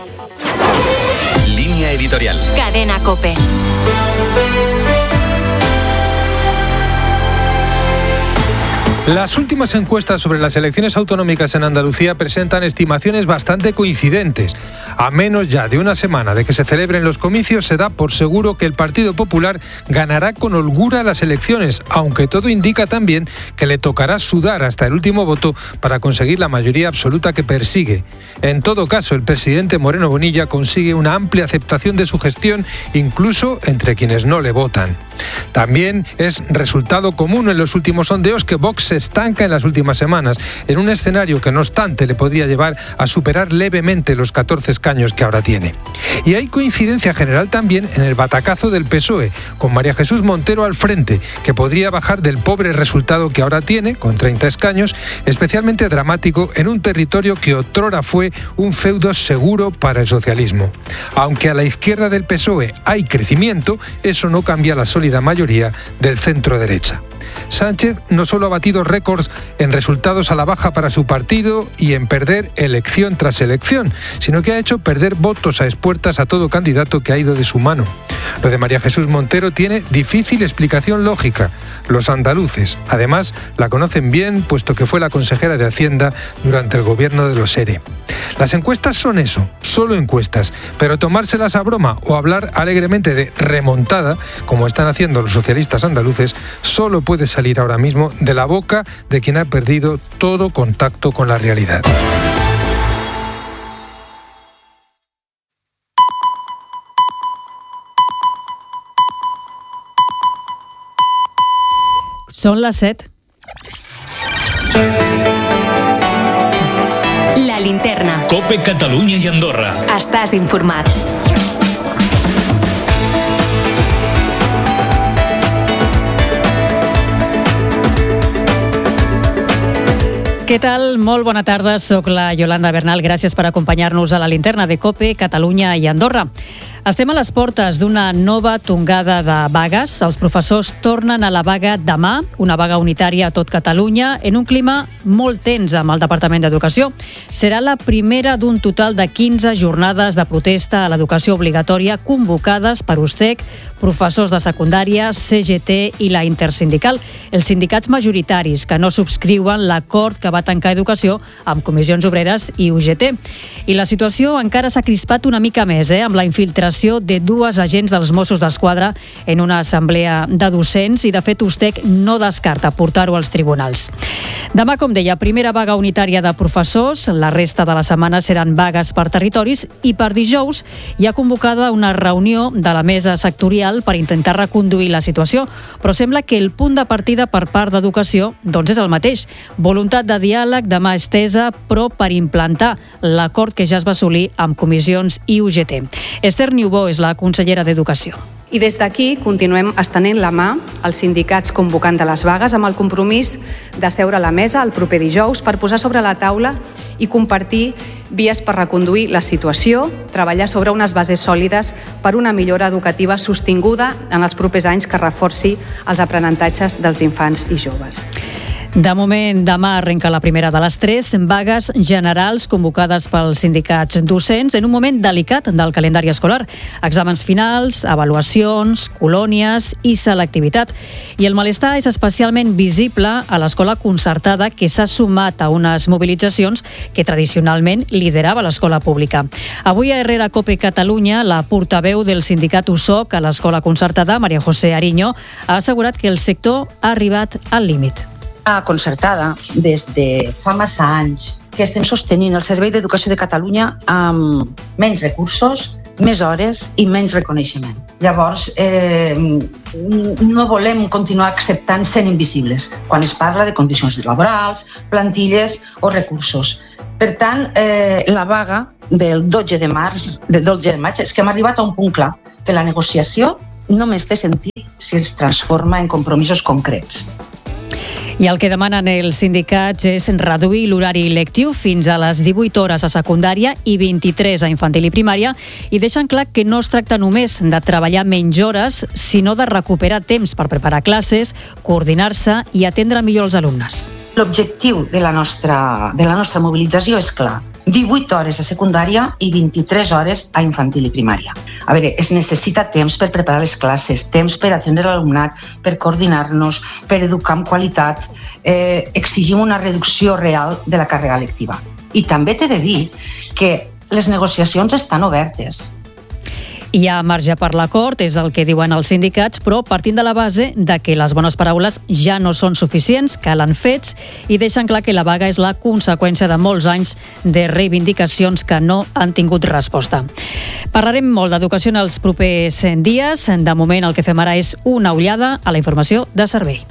Línea editorial. Cadena COPE. Las últimas encuestas sobre las elecciones autonómicas en Andalucía presentan estimaciones bastante coincidentes. A menos ya de una semana de que se celebren los comicios, se da por seguro que el Partido Popular ganará con holgura las elecciones, aunque todo indica también que le tocará sudar hasta el último voto para conseguir la mayoría absoluta que persigue. En todo caso, el presidente Moreno Bonilla consigue una amplia aceptación de su gestión, incluso entre quienes no le votan. También es resultado común en los últimos sondeos que Vox se estanca en las últimas semanas, en un escenario que no obstante le podría llevar a superar levemente los 14 escaños que ahora tiene. Y hay coincidencia general también en el batacazo del PSOE, con María Jesús Montero al frente, que podría bajar del pobre resultado que ahora tiene, con 30 escaños, especialmente dramático en un territorio que otrora fue un feudo seguro para el socialismo. Aunque a la izquierda del PSOE hay crecimiento, eso no cambia la sólida mayoría del centro-derecha. Sánchez no solo ha batido récords en resultados a la baja para su partido y en perder elección tras elección, sino que ha hecho perder votos a expuertas a todo candidato que ha ido de su mano. Lo de María Jesús Montero tiene difícil explicación lógica. Los andaluces, además, la conocen bien, puesto que fue la consejera de Hacienda durante el gobierno de los ERE. Las encuestas son eso, solo encuestas, pero tomárselas a broma o hablar alegremente de remontada, como están haciendo los socialistas andaluces, solo puede salir ahora mismo de la boca de quien ha perdido todo contacto con la realidad. Són les 7. La linterna. COPE Catalunya i Andorra. Estàs informat. Què tal? Molt bona tarda, soc la Yolanda Bernal. Gràcies per acompanyar-nos a la linterna de COPE Catalunya i Andorra. Estem a les portes d'una nova tongada de vagues. Els professors tornen a la vaga demà, una vaga unitària a tot Catalunya, en un clima molt tens amb el Departament d'Educació. Serà la primera d'un total de 15 jornades de protesta a l'educació obligatòria convocades per USTEC, professors de secundària, CGT i la Intersindical, els sindicats majoritaris que no subscriuen l'acord que va tancar Educació amb Comissions Obreres i UGT. I la situació encara s'ha crispat una mica més, amb la infiltració de dues agents dels Mossos d'Esquadra en una assemblea de docents i, de fet, USTEC no descarta portar-ho als tribunals. Demà, com deia, primera vaga unitària de professors. La resta de la setmana seran vagues per territoris i per dijous hi ha convocada una reunió de la mesa sectorial per intentar reconduir la situació, però sembla que el punt de partida per part d'Educació és el mateix. Voluntat de diàleg, de mà estesa, però per implantar l'acord que ja es va assolir amb Comissions i UGT. Esther Niubó és la consellera d'Educació. I des d'aquí continuem estenent la mà als sindicats convocant de les vagues amb el compromís de seure a la mesa el proper dijous per posar sobre la taula i compartir vies per reconduir la situació, treballar sobre unes bases sòlides per una millora educativa sostinguda en els propers anys que reforci els aprenentatges dels infants i joves. De moment, demà arrenca la primera de les 3 vagues generals convocades pels sindicats docents en un moment delicat del calendari escolar. Exàmens finals, avaluacions, colònies i selectivitat. I el malestar és especialment visible a l'escola concertada, que s'ha sumat a unes mobilitzacions que tradicionalment liderava l'escola pública. Avui a Herrera COPE Catalunya, la portaveu del sindicat USOC a l'escola concertada, María José Ariño, ha assegurat que el sector ha arribat al límit. La concertada, des de fa massa anys que estem sostenint el Servei d'Educació de Catalunya amb menys recursos, més hores i menys reconeixement. Llavors, no volem continuar acceptant sent invisibles quan es parla de condicions laborals, plantilles o recursos. Per tant, la vaga del 12 de maig és que hem arribat a un punt clar, que la negociació només té sentit si es transforma en compromisos concrets. I el que demanen els sindicats és reduir l'horari lectiu fins a les 18 hores a secundària i 23 a infantil i primària, i deixen clar que no es tracta només de treballar menys hores, sinó de recuperar temps per preparar classes, coordinar-se i atendre millor els alumnes. L'objectiu de la nostra mobilització és clar. 18 hores a secundària i 23 hores a infantil i primària. A veure, es necessita temps per preparar les classes, temps per atendre l'alumnat, per coordinar-nos, per educar amb qualitat. Exigim una reducció real de la càrrega lectiva. I també t'he de dir que les negociacions estan obertes. Hi ha marge per l'acord, és el que diuen els sindicats, però partint de la base de que les bones paraules ja no són suficients, calen fets, i deixen clar que la vaga és la conseqüència de molts anys de reivindicacions que no han tingut resposta. Parlarem molt d'educació en els propers dies. De moment el que fem ara és una ullada a la informació de servei.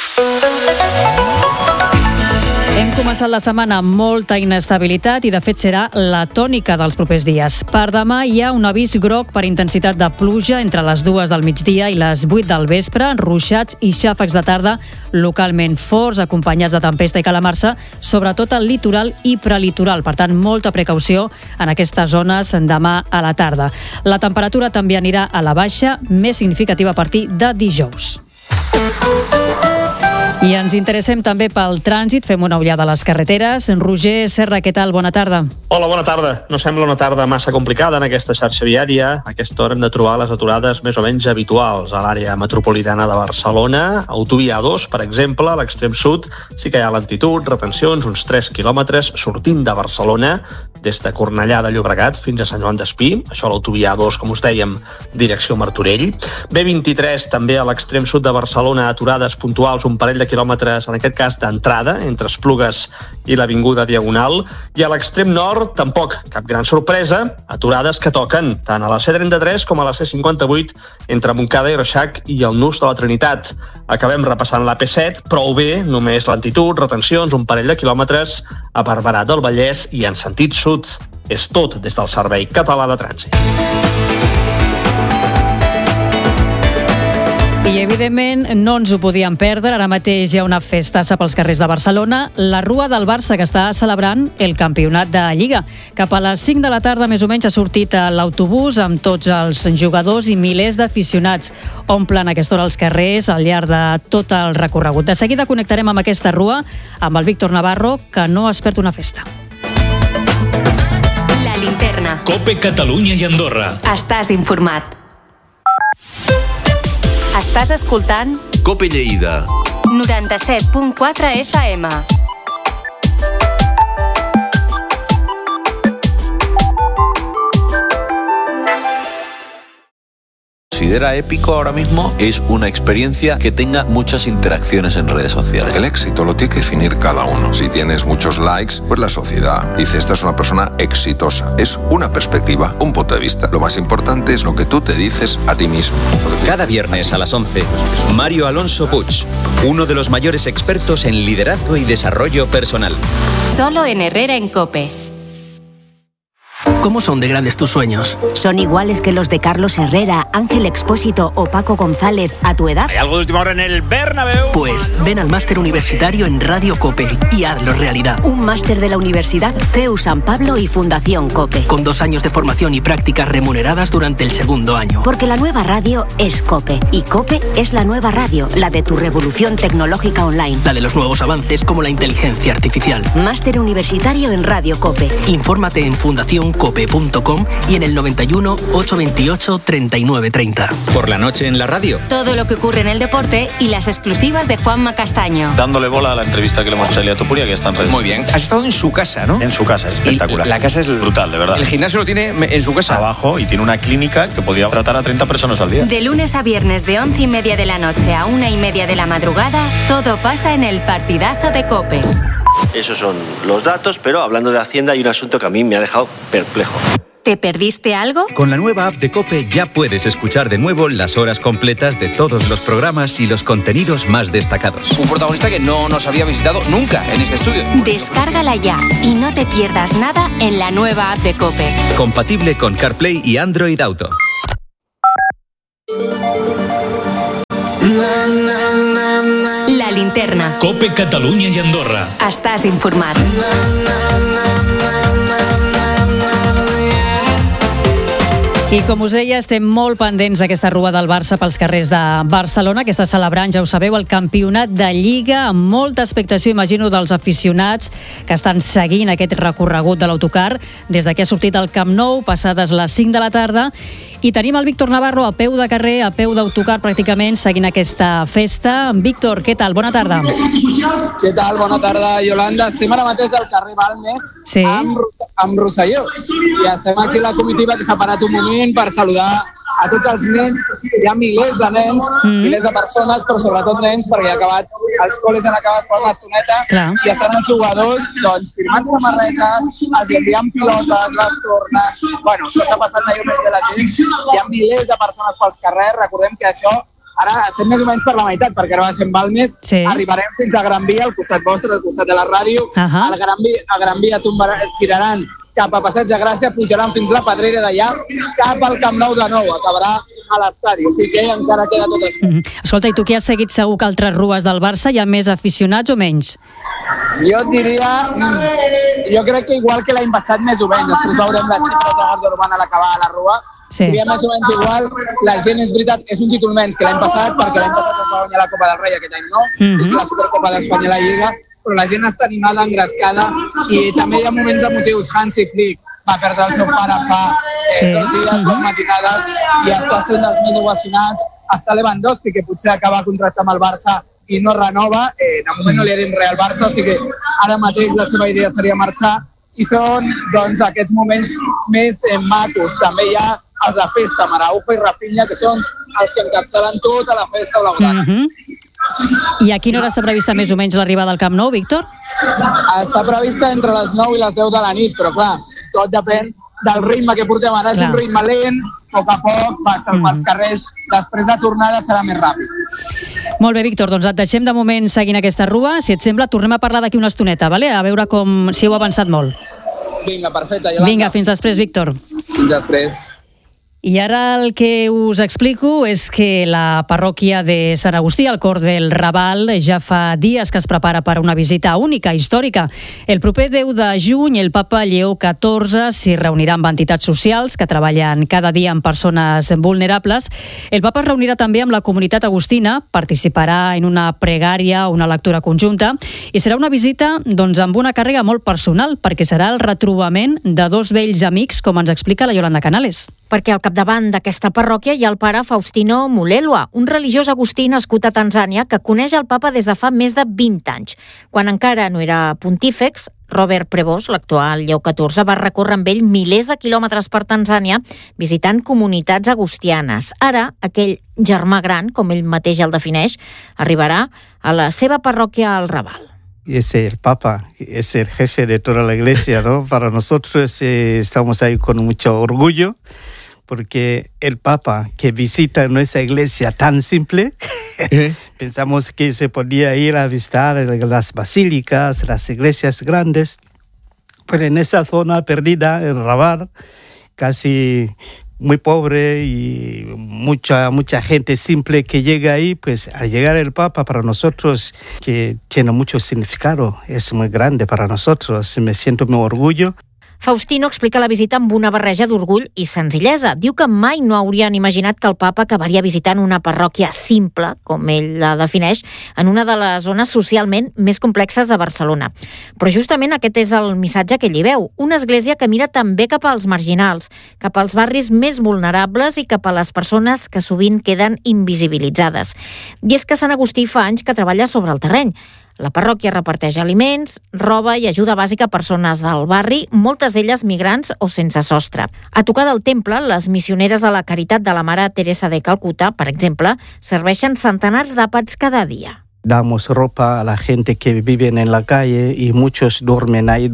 Hem començat la setmana amb molta inestabilitat i de fet serà la tònica dels propers dies. Per demà hi ha un avís groc per intensitat de pluja entre les 2 del migdia i les 8 del vespre, ruixats i xàfecs de tarda localment forts, acompanyats de tempesta i calamarsa, sobretot al litoral i prelitoral. Per tant, molta precaució en aquestes zones demà a la tarda. La temperatura també anirà a la baixa, més significativa a partir de dijous. I ens interessem també pel trànsit, fem una ullada a les carreteres. Roger Serra, què tal? Bona tarda. Hola, bona tarda. No sembla una tarda massa complicada en aquesta xarxa viària. A aquesta hora hem de trobar les aturades més o menys habituals a l'àrea metropolitana de Barcelona. Autovia A2, per exemple, a l'extrem sud, sí que hi ha lentitud, retencions, uns 3 quilòmetres sortint de Barcelona, des de Cornellà de Llobregat fins a Sant Joan d'Espí. Això a l'autovia A2, com us dèiem, direcció Martorell. B23, també a l'extrem sud de Barcelona, aturades puntuals, un parell de quilòmetres, en aquest cas d'entrada, entre Esplugues i l'Avinguda Diagonal. I a l'extrem nord, tampoc cap gran sorpresa, aturades que toquen tant a la C33 com a la C58 entre Montcada i Reixac i el Nus de la Trinitat. Acabem repassant la P7, prou bé, només lentitud, retencions, un parell de quilòmetres a Barberà del Vallès i en sentit sud. És tot des del Servei Català de Trànsit. I, evidentment, no ens ho podíem perdre. Ara mateix hi ha una festassa pels carrers de Barcelona. La Rua del Barça, que està celebrant el campionat de Lliga. Cap a les 5 de la tarda, més o menys, ha sortit l'autobús amb tots els jugadors i milers d'aficionats. Omplen a aquesta hora els carrers al llarg de tot el recorregut. De seguida connectarem amb aquesta rua, amb el Víctor Navarro, que no es perd una festa. La linterna. COPE Catalunya i Andorra. Estàs informat. Estàs escoltant COPE Lleida 97.4 FM. Considera épico ahora mismo es una experiencia que tenga muchas interacciones en redes sociales. El éxito lo tiene que definir cada uno. Si tienes muchos likes, pues la sociedad dice esta es una persona exitosa. Es una perspectiva, un punto de vista. Lo más importante es lo que tú te dices a ti mismo. Cada viernes a las 11, Mario Alonso Puig, uno de los mayores expertos en liderazgo y desarrollo personal. Solo en Herrera en COPE. ¿Cómo son de grandes tus sueños? ¿Son iguales que los de Carlos Herrera, Ángel Expósito o Paco González a tu edad? ¿Hay algo de última hora en el Bernabéu? Pues ven al máster universitario en Radio COPE y hazlo realidad. Un máster de la Universidad CEU San Pablo y Fundación COPE. Con 2 años de formación y prácticas remuneradas durante el segundo año. Porque la nueva radio es COPE. Y COPE es la nueva radio, la de tu revolución tecnológica online. La de los nuevos avances como la inteligencia artificial. Máster universitario en Radio COPE. Infórmate en fundacioncope.com y en el 91 828 3930. Por la noche en la radio. Todo lo que ocurre en el deporte y las exclusivas de Juanma Castaño. Dándole bola a la entrevista que le hemos hecho a Elia Topuria, que está en redes. Muy bien. Has estado en su casa, ¿no? En su casa, es espectacular. Y la casa es brutal, de verdad. El gimnasio lo tiene en su casa. Abajo, y tiene una clínica que podría tratar a 30 personas al día. De lunes a viernes de 11:30 de la noche a 1:30 de la madrugada, todo pasa en el partidazo de COPE. Esos son los datos, pero hablando de Hacienda hay un asunto que a mí me ha dejado perplejo. ¿Te perdiste algo? Con la nueva app de COPE ya puedes escuchar de nuevo las horas completas de todos los programas y los contenidos más destacados. Un protagonista que no nos había visitado nunca en este estudio. Descárgala ya y no te pierdas nada en la nueva app de COPE. Compatible con CarPlay y Android Auto. La linterna. COPE Catalunya i Andorra. Estàs informat. I com us deia, estem molt pendents d'aquesta rua del Barça pels carrers de Barcelona, que està celebrant, ja ho sabeu, el campionat de Lliga, amb molta expectació, imagino, dels aficionats que estan seguint aquest recorregut de l'autocar des que ha sortit el Camp Nou, passades les 5 de la tarda, i tenim el Víctor Navarro a peu de carrer, a peu d'autocar pràcticament, seguint aquesta festa. Víctor, què tal? Bona tarda. Què tal? Bona tarda, Yolanda. Estem ara mateix al carrer Balmes, sí, amb Rosselló. I estem aquí la comitiva que s'ha parat un moment per saludar a tots els nens. Hi ha milers de nens, milers de persones, però sobretot nens, perquè els col·les han acabat fa una estoneta. Clar. I estan els jugadors firmant samarretes, els enviant pilotes, les tornes. Bueno, això està passant allò més de la gent. Hi ha milers de persones pels carrers. Recordem que això ara estem més o menys per la meitat, perquè ara va ser en Balmes. Sí. Arribarem fins a Gran Via, al costat vostre, al costat de la ràdio. A Gran Via tiraran cap a Passeig de Gràcia, pujaran fins la Pedrera d'allà, cap al Camp Nou de nou, acabarà a l'estadi, o sigui que encara queda tot això. Escolta, i tu que has seguit segur que altres rues del Barça hi ha més aficionats o menys? Jo diria, jo crec que igual que l'any passat més o menys, després veurem les xifres de Guàrdia Urbana a l'acabar a la rua, diria més o menys igual, la gent és veritat, és un títol menys que l'any passat, perquè l'any passat es va guanyar la Copa del Rei, aquest any no, és la Supercopa d'Espanya a la Lliga, però la gent està animada, engrescada, i també hi ha moments emotius. Hansi Flick va perdre el seu pare fa 2 dies, 2 matinades, i està sent dels més ovacionats. Està Lewandowski, que potser acaba contracte amb el Barça i no renova. De moment no li ha dit res al Barça, o sigui que ara mateix la seva idea seria marxar, i són doncs, aquests moments més macos. També hi ha els de festa, Araujo i Rafinha, que són els que encapçalen tota la festa blaugrana. I a quina hora està prevista més o menys l'arribada al Camp Nou, Víctor? Està prevista entre les 9 i les 10 de la nit, però clar, tot depèn del ritme que portem ara. És un ritme lent, a poc, passa pels carrers, després de tornada serà més ràpid. Molt bé, Víctor, doncs et deixem de moment seguint aquesta rua. Si et sembla, tornem a parlar d'aquí una estoneta, vale? A veure si heu avançat molt. Vinga, perfecte, Yolanda. Vinga, fins després, Víctor. Fins després. I ara el que us explico és que la parròquia de Sant Agustí, al cor del Raval, ja fa dies que es prepara per una visita única, històrica. El proper 10 de juny, el papa Lleó XIV s'hi reunirà amb entitats socials que treballen cada dia amb persones vulnerables. El papa es reunirà també amb la comunitat agustina, participarà en una pregària o una lectura conjunta, i serà una visita amb una càrrega molt personal, perquè serà el retrobament de 2 vells amics, com ens explica la Yolanda Canales. Perquè al capdavant d'aquesta parròquia hi ha el pare Faustino Mulelwa, un religiós agustí nascut a Tanzània que coneix el papa des de fa més de 20 anys. Quan encara no era pontífex, Robert Prevost, l'actual Lleó XIV, va recórrer amb ell milers de quilòmetres per Tanzània visitant comunitats agustianes. Ara, aquell germà gran, com ell mateix el defineix, arribarà a la seva parròquia al Raval. Es el Papa, es el jefe de toda la Iglesia, ¿no? Para nosotros estamos ahí con mucho orgullo, porque el Papa que visita nuestra iglesia tan simple, pensamos que se podía ir a visitar las basílicas, las iglesias grandes, pero en esa zona perdida, el Raval, casi muy pobre y mucha gente simple que llega ahí, pues al llegar el Papa para nosotros, que tiene mucho significado, es muy grande para nosotros, me siento muy orgullo. Faustino explica la visita amb una barreja d'orgull i senzillesa. Diu que mai no haurien imaginat que el papa acabaria visitant una parròquia simple, com ell la defineix, en una de les zones socialment més complexes de Barcelona. Però justament aquest és el missatge que ell hi veu. Una església que mira també cap als marginals, cap als barris més vulnerables i cap a les persones que sovint queden invisibilitzades. I és que Sant Agustí fa anys que treballa sobre el terreny. La parròquia reparteix aliments, roba i ajuda bàsica a persones del barri, moltes d'elles migrants o sense sostre. A tocar del temple, les missioneres de la Caritat de la Mare Teresa de Calcuta, per exemple, serveixen centenars d'àpats cada dia. Damos ropa a la gente que viven en la calle y muchos duermen ahí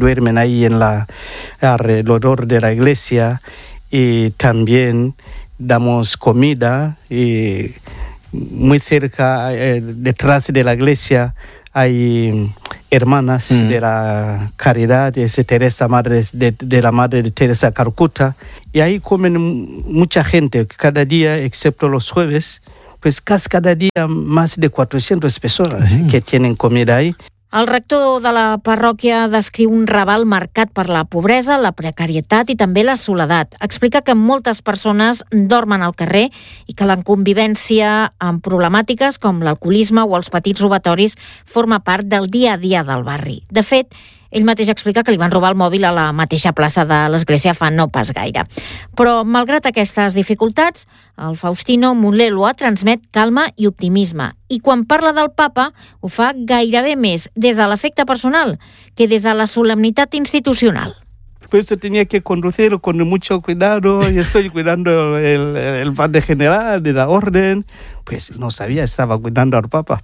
alrededor de la iglesia, y también damos comida y muy cerca, detrás de la iglesia, hay hermanas de la Caridad, es Teresa, de la Madre de Teresa Calcuta, y ahí comen mucha gente cada día, excepto los jueves, pues casi cada día más de 400 personas que tienen comida ahí. El rector de la parròquia descriu un Raval marcat per la pobresa, la precarietat i també la soledat. Explica que moltes persones dormen al carrer i que la convivència amb problemàtiques com l'alcoholisme o els petits robatoris forma part del dia a dia del barri. De fet, ell mateix explica que li van robar el mòbil a la mateixa plaça de l'església fa no pas gaire. Però, malgrat aquestes dificultats, el Faustino Mulleloa transmet calma i optimisme. I quan parla del papa, ho fa gairebé més des de l'afecte personal que des de la solemnitat institucional. Pues tenía que conducirlo con mucho cuidado y estoy cuidando el padre general de la orden. Pues no sabía, estaba cuidando al Papa.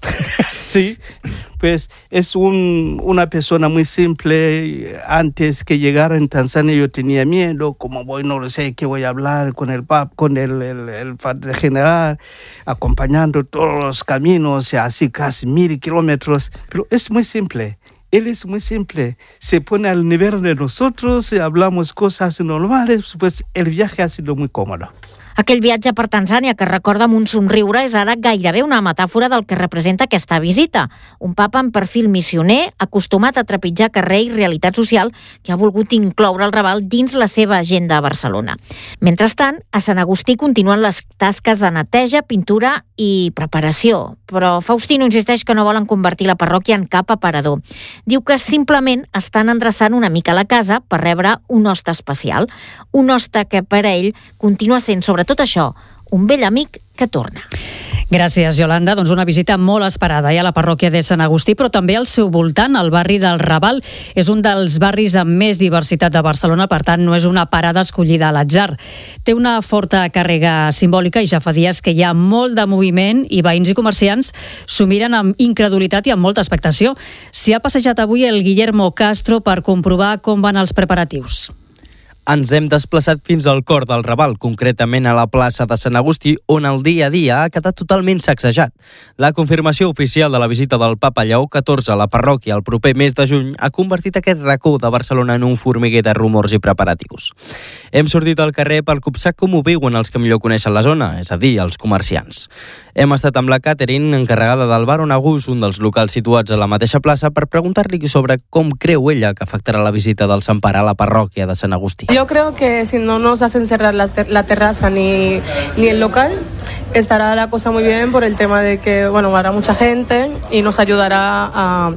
Sí, pues es una persona muy simple. Antes que llegara en Tanzania yo tenía miedo, como voy, no lo sé, qué voy a hablar con el Papa, con el padre general, acompañando todos los caminos, así casi 1000 kilómetros. Pero es muy simple. Él es muy simple, se pone al nivel de nosotros, hablamos cosas normales, pues el viaje ha sido muy cómodo. Aquell viatge per Tanzània, que recorda amb un somriure, és ara gairebé una metàfora del que representa aquesta visita. Un papa amb perfil missioner, acostumat a trepitjar carrer i realitat social, que ha volgut incloure el Raval dins la seva agenda a Barcelona. Mentrestant, a Sant Agustí continuen les tasques de neteja, pintura i preparació. Però Faustino insisteix que no volen convertir la parròquia en cap aparador. Diu que simplement estan endreçant una mica la casa per rebre un hoste especial. Un hoste que per a ell continua sent, sobretot això, un vell amic que torna. Gràcies, Yolanda. Doncs una visita molt esperada a la parròquia de Sant Agustí, però també al seu voltant, el barri del Raval. És un dels barris amb més diversitat de Barcelona, per tant, no és una parada escollida a l'atzar. Té una forta càrrega simbòlica i ja fa dies que hi ha molt de moviment i veïns i comerciants s'ho miren amb incredulitat i amb molta expectació. S'hi ha passejat avui el Guillermo Castro per comprovar com van els preparatius. Ens hem desplaçat fins al cor del Raval, concretament a la plaça de Sant Agustí, on el dia a dia ha quedat totalment sacsejat. La confirmació oficial de la visita del Papa Lleó XIV a la parròquia el proper mes de juny ha convertit aquest racó de Barcelona en un formiguer de rumors i preparatius. Hem sortit al carrer per copsar com ho viuen els que millor coneixen la zona, és a dir, els comerciants. Hem estat amb la Catherine, encarregada del bar On Agus, un dels locals situats a la mateixa plaça, per preguntar-li sobre com creu ella que afectarà la visita del Sant Pare a la parròquia de Sant Agustí. Yo creo que si no nos hacen cerrar la terraza ni el local, estará la cosa muy bien por el tema de que, bueno, habrá mucha gente y nos ayudará a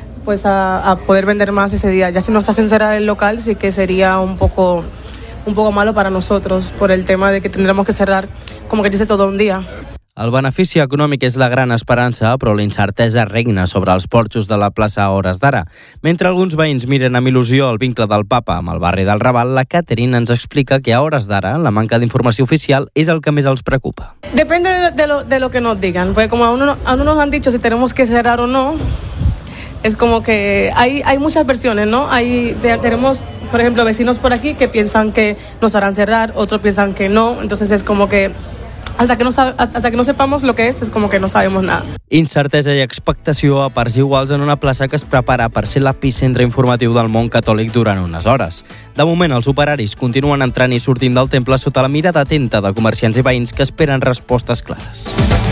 poder vender más ese día. Ya si nos hacen cerrar el local, sí que sería un poco malo para nosotros por el tema de que tendremos que cerrar, como que dice, todo un día. El benefici econòmic és la gran esperança, però la incertesa regna sobre els porxos de la plaça a hores d'ara. Mentre alguns veïns miren amb il·lusió el vincle del Papa amb el barri del Raval, la Catherine ens explica que a hores d'ara la manca d'informació oficial és el que més els preocupa. Depende de lo que nos digan, porque como aún no nos han dicho si tenemos que cerrar o no, es como que hay muchas versiones, ¿no? Tenemos, por ejemplo, vecinos por aquí que piensan que nos harán cerrar, otros piensan que no, entonces es como que hasta que no sepamos lo que es como que no sabemos nada. Incertesa i expectació a parts iguals en una plaça que es prepara per ser l'epicentre informatiu del món catòlic durant unes hores. De moment, els operaris continuen entrant i sortint del temple sota la mirada atenta de comerciants i veïns que esperen respostes clares.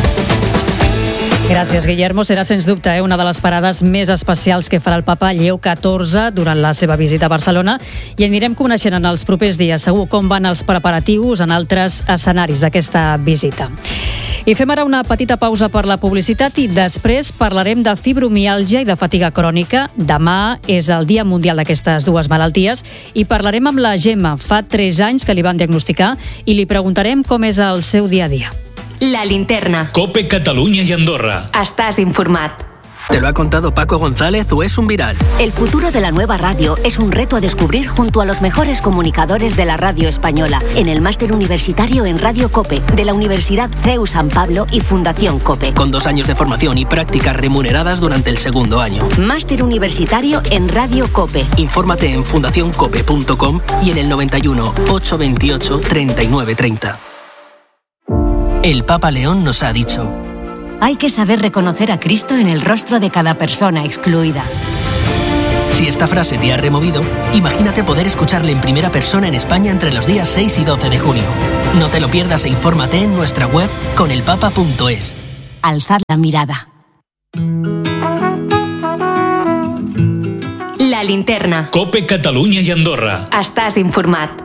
Gràcies, Guillermo. Serà, sens dubte, una de les parades més especials que farà el Papa Lleó XIV durant la seva visita a Barcelona i anirem coneixent en els propers dies segur com van els preparatius en altres escenaris d'aquesta visita. I fem ara una petita pausa per la publicitat i després parlarem de fibromiàlgia i de fatiga crònica. Demà és el Dia Mundial d'aquestes dues malalties i parlarem amb la Gemma. Fa 3 anys que li van diagnosticar i li preguntarem com és el seu dia a dia. La Linterna. COPE Catalunya y Andorra. Estás informat. ¿Te lo ha contado Paco González o es un viral? El futuro de la nueva radio es un reto a descubrir junto a los mejores comunicadores de la radio española en el Máster Universitario en Radio COPE de la Universidad CEU San Pablo y Fundación COPE. Con 2 años de formación y prácticas remuneradas durante el 2º año. Máster Universitario en Radio COPE. Infórmate en fundacioncope.com y en el 91 828 3930. El Papa León nos ha dicho: hay que saber reconocer a Cristo en el rostro de cada persona excluida. Si esta frase te ha removido, imagínate poder escucharle en primera persona en España entre los días 6 y 12 de junio. No te lo pierdas e infórmate en nuestra web conelpapa.es. Alzad la mirada. La Linterna. COPE Catalunya i Andorra. Estàs informat.